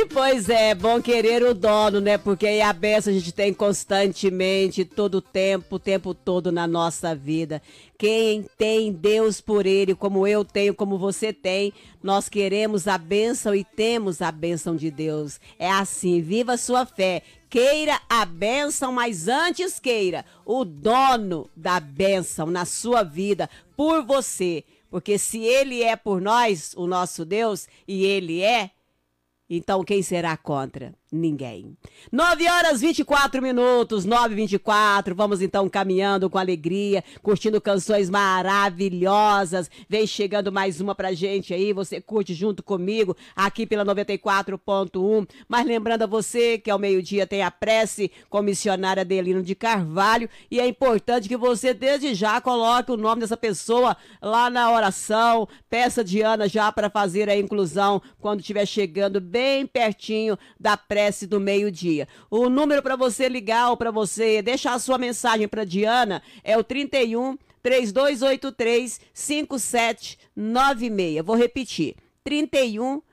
Pois é, bom querer o dono, né? Porque aí a bênção a gente tem constantemente, todo o tempo todo na nossa vida. Quem tem Deus por ele, como eu tenho, como você tem, nós queremos a bênção e temos a bênção de Deus. É assim, viva a sua fé. Queira a bênção, mas antes queira o dono da bênção na sua vida, por você. Porque se ele é por nós, o nosso Deus, e ele é, então quem será contra? Ninguém. 9h24, 9h24. Vamos então caminhando com alegria, curtindo canções maravilhosas. Vem chegando mais uma pra gente aí. Você curte junto comigo aqui pela 94.1. Mas lembrando a você que ao meio-dia tem a prece com a missionária Adelino de Carvalho. E é importante que você desde já coloque o nome dessa pessoa lá na oração. Peça a Diana já para fazer a inclusão quando estiver chegando bem pertinho da prece do meio-dia. O número para você ligar ou para você deixar a sua mensagem para Diana é o 31 3283 5796. Vou repetir. 31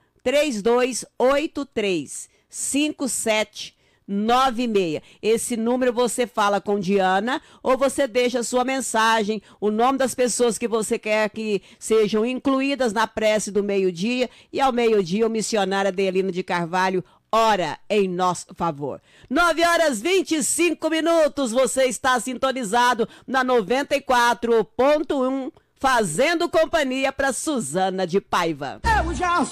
3283 5796. Esse número você fala com Diana ou você deixa a sua mensagem, o nome das pessoas que você quer que sejam incluídas na prece do meio-dia, e ao meio-dia o missionário Adelino de Carvalho ora em nosso favor. 9h25, você está sintonizado na 94.1, fazendo companhia para Suzana de Paiva. Eu já